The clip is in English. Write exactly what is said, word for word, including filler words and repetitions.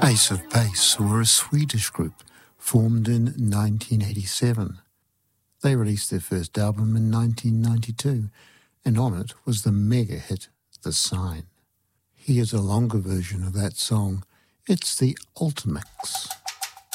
Ace of Base were a Swedish group formed in nineteen eighty-seven. They released their first album in nineteen ninety-two, and on it was the mega hit The Sign. Here's a longer version of that song. It's the Ultimix.